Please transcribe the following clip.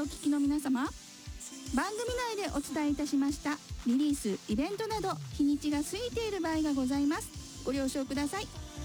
聞きの皆様、番組内でお伝えいたしましたリリースイベントなど日にちが過ぎている場合がございます。ご了承ください。